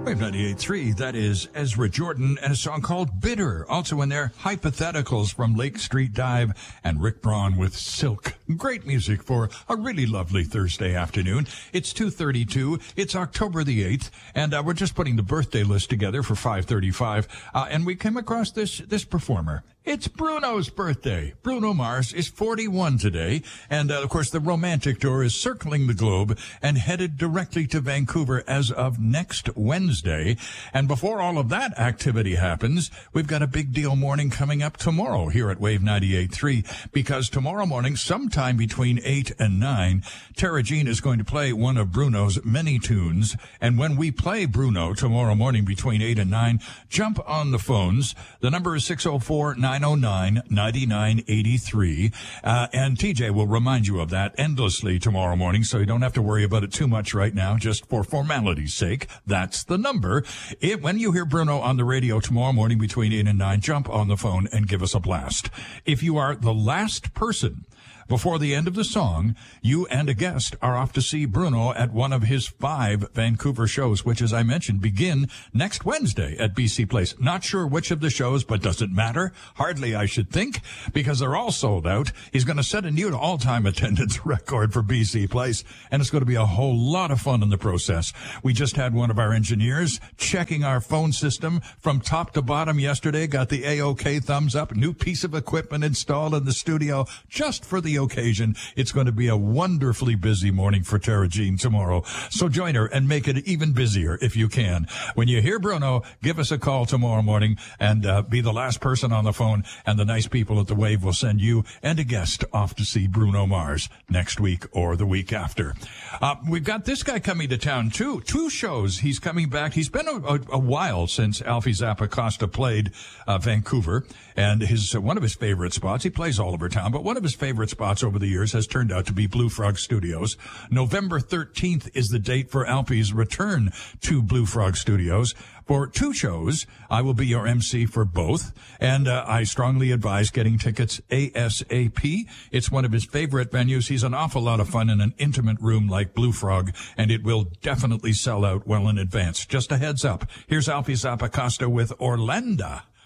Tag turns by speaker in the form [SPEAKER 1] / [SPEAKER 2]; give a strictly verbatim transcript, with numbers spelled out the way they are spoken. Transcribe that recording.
[SPEAKER 1] Wave ninety-eight point three, that is Ezra Jordan and a song called Bitter. Also in there, Hypotheticals from Lake Street Dive and Rick Braun with Silk. Great music for a really lovely Thursday afternoon. It's two thirty-two. It's October the eighth, and uh, we're just putting the birthday list together for five thirty-five, uh, and we came across this this performer. It's Bruno's birthday. Bruno Mars is forty-one today, and uh, of course the romantic tour is circling the globe and headed directly to Vancouver as of next Wednesday. And before all of that activity happens, we've got a big deal morning coming up tomorrow here at Wave ninety-eight point three, because tomorrow morning, sometime between eight and nine, Tara Jean is going to play one of Bruno's many tunes. And when we play Bruno tomorrow morning between eight and nine, jump on the phones. The number is six oh four, nine oh nine, nine nine eight three. Uh, and T J will remind you of that endlessly tomorrow morning, so you don't have to worry about it too much right now, just for formality's sake. That's the number. If, when you hear Bruno on the radio tomorrow morning between eight and nine, jump on the phone and give us a blast. If you are the last person before the end of the song, you and a guest are off to see Bruno at one of his five Vancouver shows, which, as I mentioned, begin next Wednesday at B C Place. Not sure which of the shows, but does it matter? Hardly, I should think, because they're all sold out. He's going to set a new all-time attendance record for B C Place, and it's going to be a whole lot of fun in the process. We just had one of our engineers checking our phone system from top to bottom yesterday, got the A-OK thumbs up, new piece of equipment installed in the studio just for the occasion. It's going to be a wonderfully busy morning for Tara Jean tomorrow. So join her and make it even busier if you can. When you hear Bruno, give us a call tomorrow morning and uh, be the last person on the phone, and the nice people at the Wave will send you and a guest off to see Bruno Mars next week or the week after. Uh, we've got this guy coming to town too. Two shows. He's coming back. He's been a, a, a while since Alfie Zappacosta played uh, Vancouver, and his uh, one of his favorite spots, he plays all over town, but one of his favorite spots over the years has turned out to be Blue Frog Studios. November thirteenth is the date for Alfie's return to Blue Frog Studios. For two shows, I will be your M C for both, and uh, I strongly advise getting tickets ASAP. It's one of his favorite venues. He's an awful lot of fun in an intimate room like Blue Frog, and it will definitely sell out well in advance. Just a heads up. Here's Alfie Zappacosta with Orlando